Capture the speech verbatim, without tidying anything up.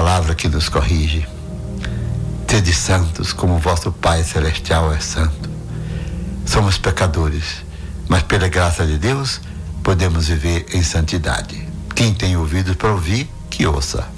palavra que nos corrige. Sede santos como vosso Pai Celestial é santo. Somos pecadores, mas pela graça de Deus podemos viver em santidade. Quem tem ouvidos para ouvir, que ouça.